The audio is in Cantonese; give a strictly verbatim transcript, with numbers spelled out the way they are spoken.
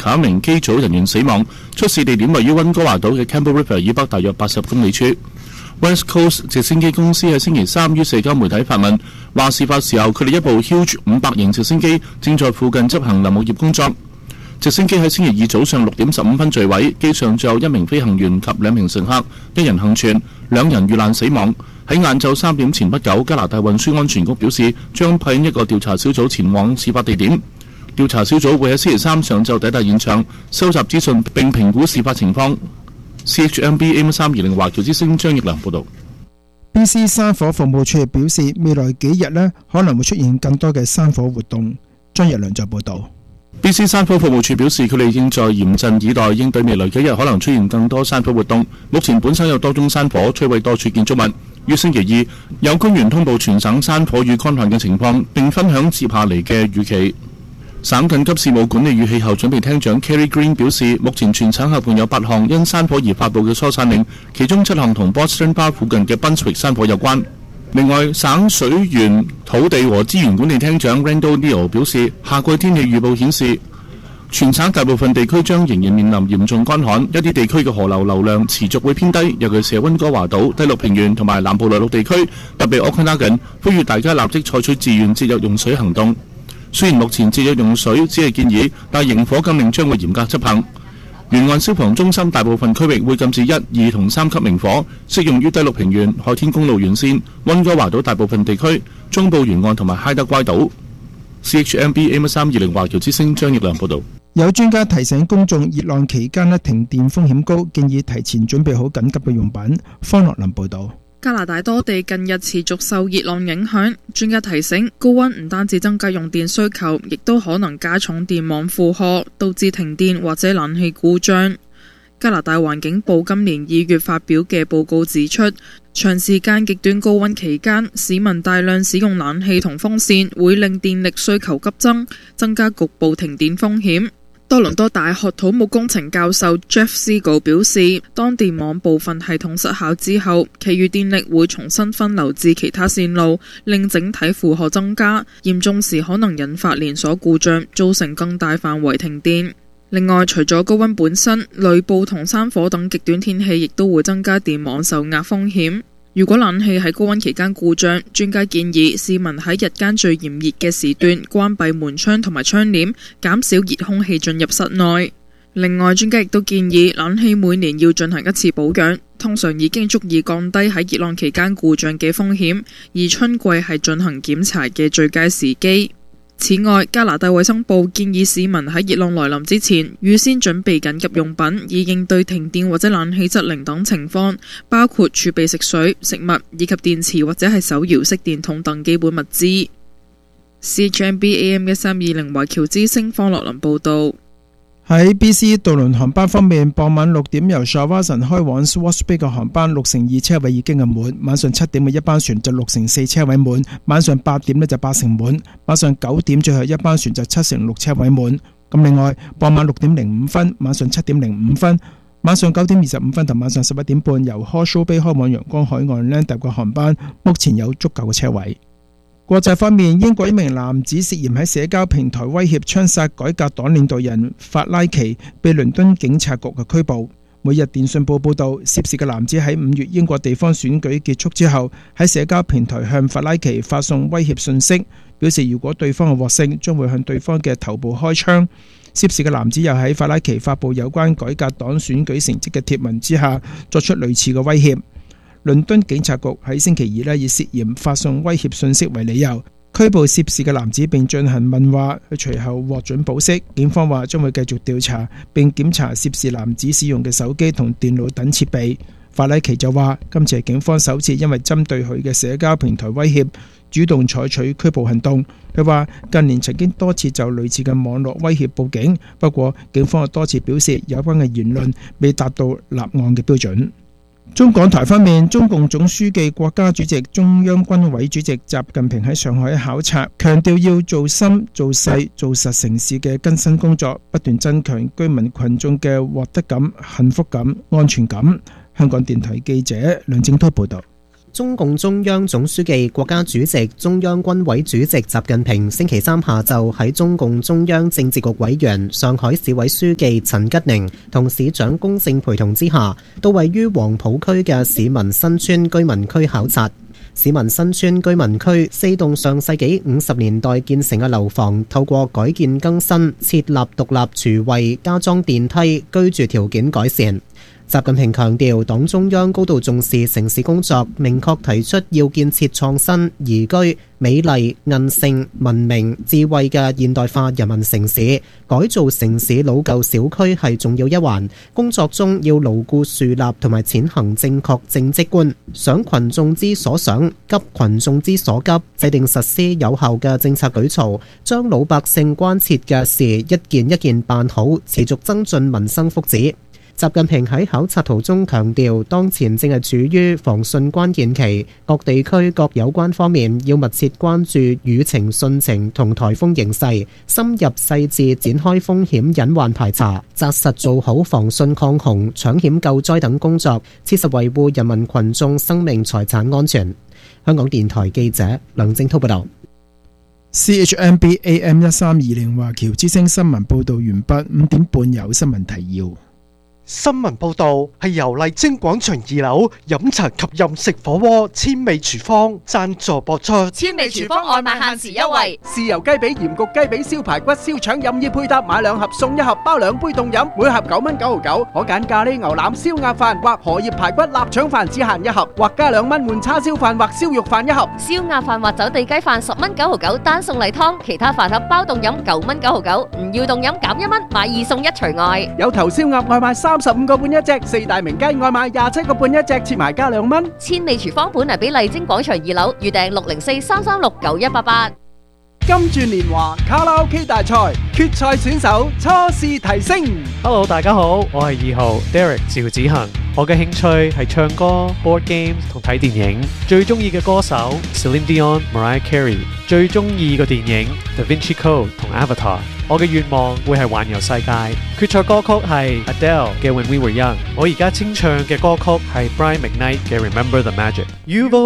十一名機組人員死亡，出事地點位於溫哥華島嘅 Campbell River 以北大約八十公里處。West Coast 直升機公司喺星期三於社交媒體發文，話事發時候佢哋一部 Hughes 五百型直升機正在附近執行林務業工作。直升機喺星期二早上六點十五分墜毀，機上只有一名飛行員及兩名乘客，一人幸存，兩人遇難死亡。喺晏晝三點前不久，加拿大運輸安全局表示將派一個調查小組前往事發地點。調查小組會喺星期三上晝抵達現場，收集資訊並評估事發情況。C H M B A M 三二零華僑之聲張奕良報道。 B C 山火服務處表示，未來幾日呢可能會出現更多嘅山火活動。張奕良再報道。 B C 山火服務處表示，佢哋正在嚴陣以待，應對未來幾日可能出現更多山火活動。目前本身有多宗山火，摧毀多處建築物。於星期二，有官員通報全省山火與乾旱嘅情況，並分享接下嚟嘅預期。省緊急事務管理與氣候準備廳長 Kerry Green 表示，目前全省合共有八項因山火而發布嘅疏散令，其中七項同 Boston Bar 附近嘅 Brunswick 山火有關。另外，省水源、土地和資源管理廳長 Randall Neal 表示，夏季天氣預報顯示，全省大部分地區將仍然面臨嚴重乾旱，一啲地區嘅河流流量持續會偏低，尤其是溫哥華島、低陸平原同埋南部內陸地區，特別 Okanagan， 呼籲大家立即採取自願節約用水行動。雖然目前節約用水只係建議，但營火禁令將會嚴格執行。沿岸消防中心大部分區域會禁止一、二同三級明火，適用於低陸平原、海天公路沿線、溫哥華島大部分地區、中部沿岸同埋嗨德乖島。C H M B A M 三二零華僑之聲張奕良報導。 有專家提醒公眾，熱浪期間呢停電風險高，建議提前準備好緊急嘅用品。方樂林報導。 加拿大多地近日持續受熱浪影響，專家提醒高溫唔單止增加用電需求，亦都可能加重電網負荷，導致停電或者冷氣故障。加拿大環境部今年二月發表嘅報告指出，長時間極端高溫期間，市民大量使用冷氣同風扇，會令電力需求急增，增加局部停電風險。多倫多大學土木工程教授 Jeff Siegel 表示，當電網部分系統失效之後，其餘電力會重新分流至其他線路，令整體負荷增加，嚴重時可能引發連鎖故障，造成更大範圍停電。另外，除咗高溫本身，雷暴同山火等極端天氣亦都會增加電網受壓風險。如果冷氣喺高溫期間故障，專家建議市民喺日間最炎熱嘅時段關閉門窗同埋窗簾，減少熱空氣進入室內。另外，專家亦都建議冷氣每年要進行一次保養，通常已經足以降低喺熱浪期間故障嘅風險，而春季係進行檢查嘅最佳時機。此外，加拿大衛生部建議市民喺熱浪來臨之前預先準備緊急用品，以應對停電或者冷氣失靈等情況，包括儲備食水、食物以及電池或者係手搖式電筒等基本物資。C H M B A M 一三二零華僑之聲方樂林報道。 喺 B C 渡輪航班方面，傍晚六點由 Shawson 開往 Swartz Bay 嘅航班六成二車位已經係滿，晚上七點嘅一班船就六成四車位滿，晚上八點呢就八成滿，晚上九點最後一班船就七成六車位滿。咁另外，傍晚六點零五分、晚上七點零五分、晚上九點二十五分同晚上十一點半由 Horseshoe Bay 開往陽光海岸 Landtap 嘅航班，目前有足夠嘅車位。國際方面，英國一名男子涉嫌喺社交平台威脅槍殺改革黨領導人法拉奇，被倫敦警察局嘅拘捕。每日電訊報報道，涉事嘅男子喺五月英國地方選舉結束之後，喺社交平台向法拉奇發送威脅信息，表示如果對方係獲勝，將會向對方嘅頭部開槍。涉事嘅男子又喺法拉奇發布有關改革黨選舉成績嘅貼文之下，作出類似嘅威脅。倫敦警察局喺星期二呢以涉嫌發送威脅信息為理由，拘捕涉事嘅男子並進行問話，佢隨後獲准保釋。警方話將會繼續調查並檢查涉事男子使用嘅手機同電腦等設備。法拉奇就話今次係警方首次因為針對佢嘅社交平台威脅，主動採取拘捕行動。佢話近年曾經多次就類似嘅網絡威脅報警，不過警方多次表示有關嘅言論未達到立案嘅標準。中港台方面，中共總書記、國家主席、中央軍委主席習近平喺上海考察，強調要做深、做細、做實城市嘅更新工作，不斷增強居民群眾嘅獲得感、幸福感、安全感。香港電台記者梁正濤報道。 中共中央總書記、國家主席、中央軍委主席習近平星期三下晝喺中共中央政治局委員、上海市委書記陳吉寧同市長龔正陪同之下，到位於黃浦區嘅市民新村居民區考察。市民新村居民區四棟上世紀五十年代建成嘅樓房，透過改建更新、設立獨立廚衛、加裝電梯，居住條件改善。習近平強調，黨中央高度重視城市工作，明確提出要建設創新、宜居、美麗、韌性、文明、智慧嘅現代化人民城市。改造城市老舊小區係重要一環，工作中要牢固樹立同埋踐行正確政績觀，想群眾之所想，急群眾之所急，制定實施有效嘅政策舉措，將老百姓關切嘅事一件一件辦好，持續增進民生福祉。習近平喺考察途中強調，當前正係處於防汛關鍵期，各地區各有關方面要密切關注雨情、汛情同颱風形勢，深入細緻展開風險隱患排查，紮實做好防汛抗洪、搶險救災等工作，切實維護人民群眾生命財產安全。香港電台記者梁正滔報道。 C H M B A M 一三二零華僑之聲新聞報導完畢，五點半有新聞提要。 新聞報導係由麗晶廣場二樓飲茶及飲食火鍋千味廚房贊助播出。 千味廚房外賣限時優惠， 豉油雞髀、鹽焗雞髀、燒排骨、燒腸任意配搭，買兩盒送一盒，包兩杯凍飲，每盒九蚊九毫九。可揀咖喱牛腩、燒鴨飯或荷葉排骨臘腸飯，只限一盒，或加兩蚊換叉燒飯或燒肉飯一盒。 燒鴨飯或走地雞飯十蚊九毫九，單送例湯，其他飯盒包凍飲九蚊九毫九，唔要凍飲減一蚊，買二送一除外。 有頭燒鴨外賣三十五個半一隻，四大名雞外賣廿七個半一隻，切埋加兩蚊。 千味廚房本嚟俾麗晶廣場二樓，預訂六零四三三六九一八八。 金鑽年華卡拉 OK 大賽決賽選手初試提升。 Hello， 大家好，我係二號 Derek 趙子恒。我嘅興趣係唱歌、board games 同睇電影。最中意嘅歌手 Celine Dion、Mariah Carey。最中意嘅電影 Da Vinci Code 同 Avatar。我嘅願望會係環遊世界。決賽歌曲係 Adele 嘅 When We Were Young。我而家清唱嘅歌曲係 Brian McKnight 嘅 Remember the Magic。